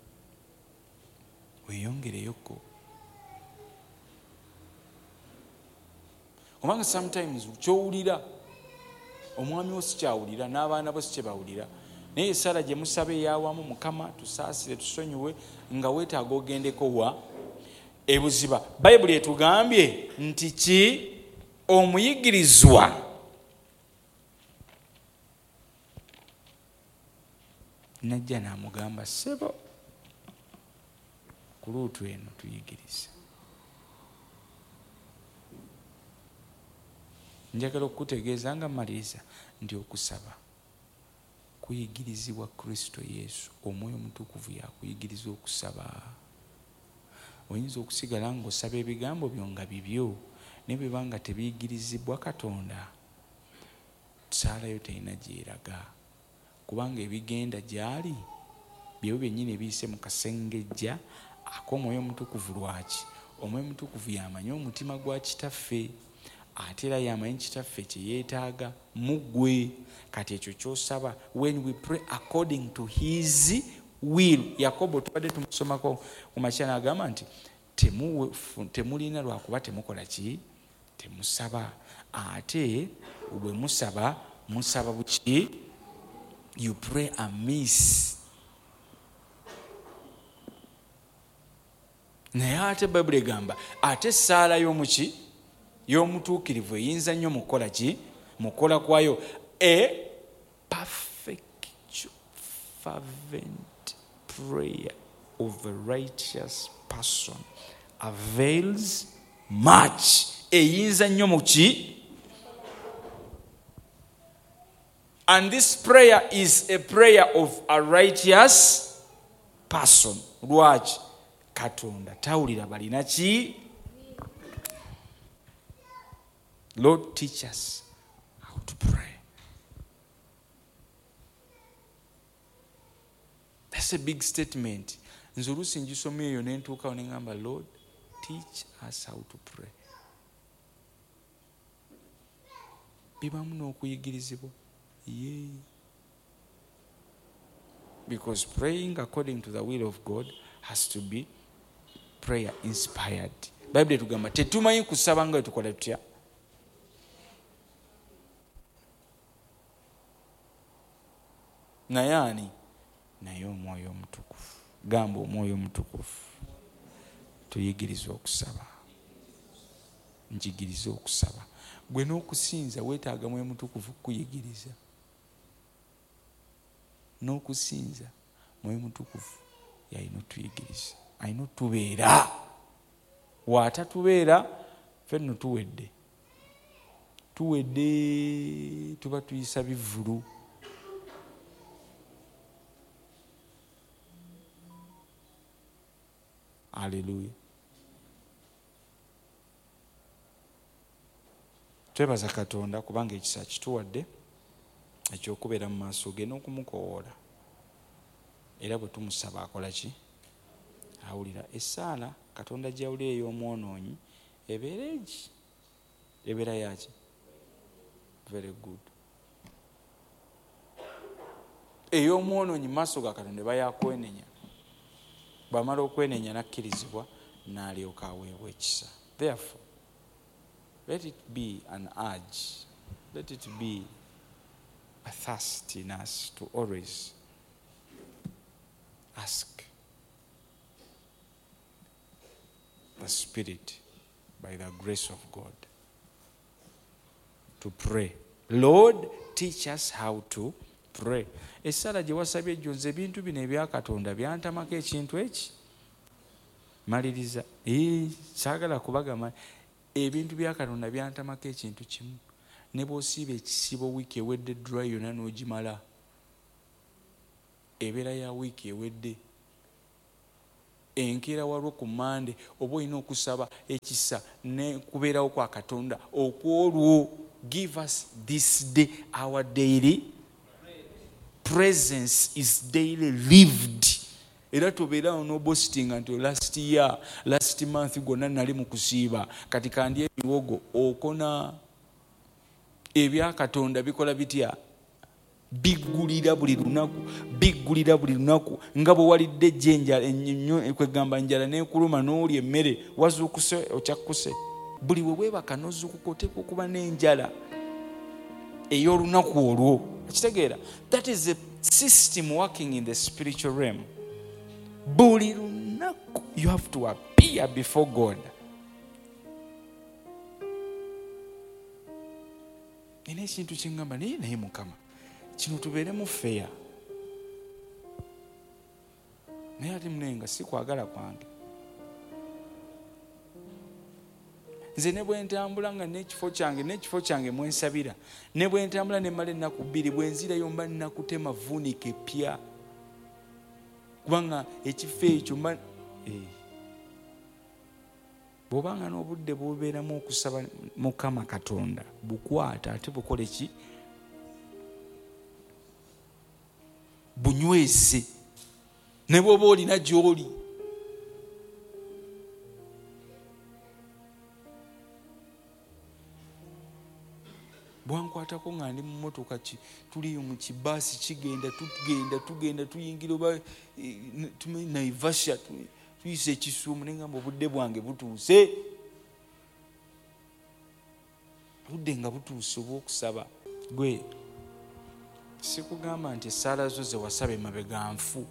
Weeyongereyoko. Kubanga sometimes kyowulira omwami wo sikyawulira, n'abaana bo sikyebawulira, naye esaala gye musaba eyawamu, Mukama tusaasire tusonyiwe, nga weetaaga ogendeko wa ebuziba. Bayibuli etugambye nti ki? Omuyigirizwa najja n'amugamba, ssebo ku luutu eno tuyigiriza. Njagala okukutegeeza nga maliriza nti okusaba kuyigirizibwa Kristo Yesu. Omwoyo Omutukuvu yakuyigiriza okusaba. Oyinza okusigala ng'osaba ebigambo byo nga bibyo, naye bwe banga tebiyigirizibwa Katonda, saalayo terina gyeraga, kubanga ebigenda gyali byewo byennyini ebiyise mu kasengejja ak'Omwoyo Omutukuvu. Lwaki? Omwoyo Omutukuvu yamanyi omutima gwa kitaffe, ate era yamanyi kitaffe kye yeetaaga mu ggwe. Kati ekyo ky'osaba, when we pray according to his will. Yakobo tubadde tumusomako ku makya n'agamba nti temulina lwakuba temukola ki? Temusaba. Ate bwe musaba, musaba buki? You pray amiss. Naye ate Bayibuli egamba ate essaala y'omuki? Y'omutuukirivu eyinza nnyo mukola ki? Mukola kwayo. A perfect fervent prayer of a righteous person avails much. Eyinza nnyo muki? And this prayer is a prayer of a righteous person. Lwaki? Katonda tawulira balina ki? Lord, teach us how to pray. That's a big statement. Nze oluusi ngisoma eyo ne ntuukawo ne ngamba, Lord, teach us how to pray. Bibamu n'okuyigirizibwa. Yeah. Because praying according to the will of God has to be prayer inspired. Bible etugamba tetumanyi kusaba nga tukola tutya. Naye ani? Naye Omwoyo Omutukuvu. Gamba Omwoyo Omutukuvu tuyigiriza okusaba. Njigiriza okusaba. Gwe n'okusinza weetaaga Mwoyo Mutukuvu kuyigiriza. N'okusinza Mwoyo Mutukuvu yalina otuyigiriza, alina otubeera. Waatatubeera ffe nno tuwedde tuwedde tuba tuyisa bivvulu. Haleluya. Twebaza Katonda kubanga ekisa kituwadde ekyokubeera mu maaso ge n'okumukoowoola. Era bwe tumusaba akola ki? Awulira. Essaala Katonda gy'awulira ey'omwonoonyi ebeera egi? Ebeera yaki? Very good. Ey'omwonoonyi mu maaso ga Katonda eba yakwenenya. Bw'amala okwenenya n'akkirizibwa n'alyoka aweebwa ekisa. Therefore, let it be an urge, let it be a thirst in us to always ask the Spirit by the grace of God to pray. Lord, teach us how to pray. Essala gye wasabye egyo nze ebintu bino ebya Katonda byantamako ekintu eki. Maliriza. Ee, saagala kubagamba ebintu bya Katonda byantamako ekintu kimu. Ne bw'osiiba ekisibo wiiki ewedde dry yonna n'ogimala. Ebeera ya wiiki ewedde. Enkeera walwo ku Mande oba olina okusaba ekisa ne kubeerawo kwa Katonda okwolwo. Give us this day our daily presence is daily lived. Era tobeerawo no boasting nti last year last month gonna nali mu kusiiba kati kandi ebiwogo okona. Ebya Katonda bikola bitya? Biggulira buli lunaku, biggulira buli lunaku. Nga bwe walidde ejjenja ennyo kwegamba njala n'ekuluma n'oli emmere wazuukuse okyakkuse. Buli we weebaka n'ozuukuka oteekwa okuba n'enjala ey'olunaku olwo. Ekitegeera? That is a system working in the spiritual realm. Buli lunaku you have to appear before God. Ine ekintu kyengamba naye naye Mukama kino tubeeremu feya. Naye ate munenga si kwagala kwange. Nze ne bwe ntambula nga n'ekifo kyange n'ekifo kyange mwensabira, ne bwe ntambula ne mmala ennaku bbiri bwe nzirayo mba nnakutema vuunika epya. Kubanga ekifo ekyo mba bw'obanga n'obudde bw'obeeramu okusaba Mukama Katonda bukwata ate bukole ki? Bunywese. Ne bw'oba olina gy'oli. Bwankwatako nga ndi mu mmotoka tuli mu kibaasi kigenda tugenda tugenda tuyingira oba tumanyi Naivasha tuyise ekisuumu naye ngamba obudde bwange butuuse. Budde nga butuuse obw'okusaba. Gwe sikugamba nti essaala zo ze wasaba emabega nfu.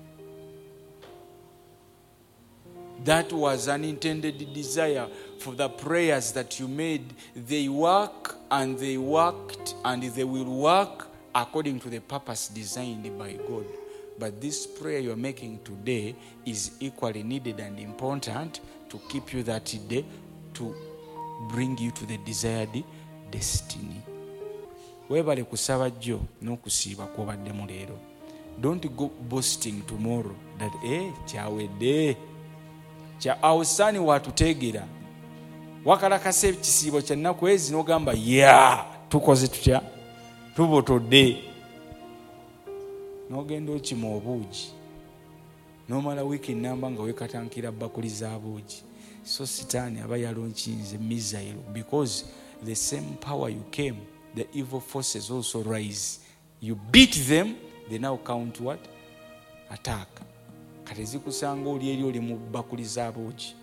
That was an intended desire for the prayers that you made. They work and they worked and they will work according to the purpose designed by God. But this prayer you're making today is equally needed and important to keep you that day, to bring you to the desired destiny. Webale kusaba jjo n'okusiiba kw'obaddemu leero. Don't go boasting tomorrow that eh kyawedde. Kya awusaani watuteegera. Wakalakasa ekisiibo kya nnaku ezi n'ogamba ya tukoze tutya tubotodde. N'ogenda okima obuugi n'omala wiiki nnamba nga weekatankira bakuli za buugi. So sitaani aba yalonkinze missile because the same power you came, the evil forces also rise. You beat them, they now count what? Attack. Kati zikusanga oli eri oli mu bakuli za buugi.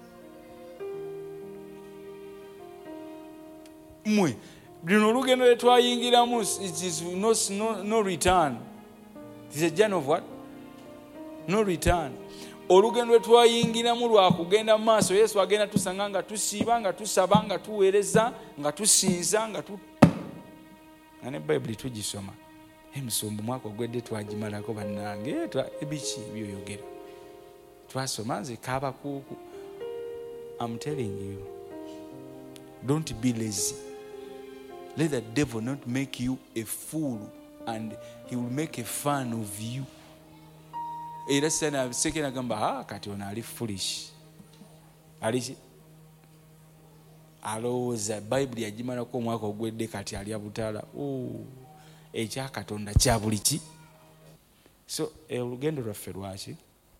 Mwe luno olugendo lwe twayingiramu it is no, no, no return. It is a journey of what? No return. Olugendo lwe twayingiramu lwa kugenda mu maaso. Yesu agenda tusanga nga tusiiba nga tusaba nga tuweereza nga tusinza nga tu nga ne Bayibuli tugisoma. Emisombo mwaka ogwedde twagimalako bannange ebiki byoyogera twasoma nze kaaba kuuku. I'm telling you, don't be lazy. Let the devil not make you a fool and he will make a fun of you. Era sana sekena gamba ha kati ona ali foolish. Ali alowooza Bayibuli yagimalako omwaka ogwedde kati ali abutala. Oh, ekya Katonda kya buli ki. So olugendo lwaffe lwaki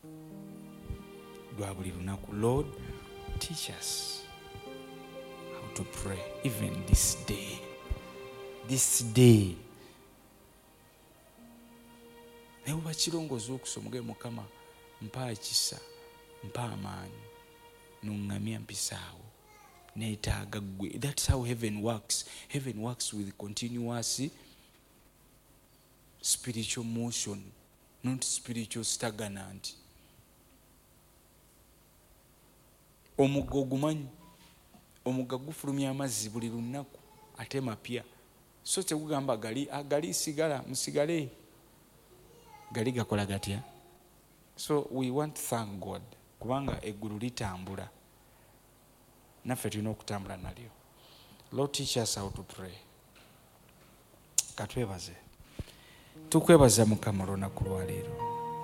lwa buli lunaku. Lord, teach us how to pray even this day. This day. Ne bwe kirongooza okusoma ge Mukama mpa ekisa mpa amaanyi n'oŋŋamya mpisaawo neetaaga ggwe. That's how heaven works. Heaven works with continuous spiritual motion, not spiritual stagnant. Omugga ogumanyi, omugga gufulumya amazzi buli lunaku. ate mapya. So tekugamba gali agali sigala musigale gali gakola gatya. So we want to thank God kubanga eggulu litambula naffe tulina okutambula nalyo. Lord, teach us how to pray. Katwebaze tukwebaza Mukama olunaku lwa leero,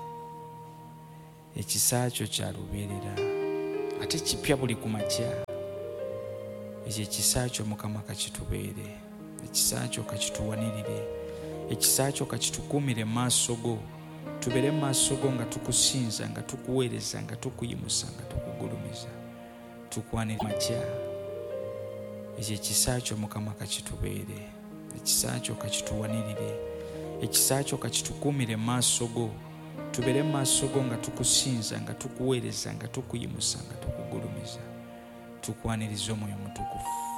ekisa kyo kya lubeerera ate kipya buli ku makya. Ekyo ekisa kyo Mukama kakitubeere, ekisa kyo kakituwanirire, ekisa kyo kakitukuumire mu maaso go, tubeere mu maaso go nga tukusinza, nga tukuweereza, nga tukuyimusa, nga tukugulumiza, tukwanire makya. Ekyo ekisa kyo Mukama kakitubeere, ekisa kyo kakituwanirire, ekisa kyo kakitukuumire mu maaso go, tubeere mu maaso go nga tukusinza, nga tukuweereza, nga tukuyimusa, nga tukugulumiza, tukwaniriza Omwoyo Mutukuvu.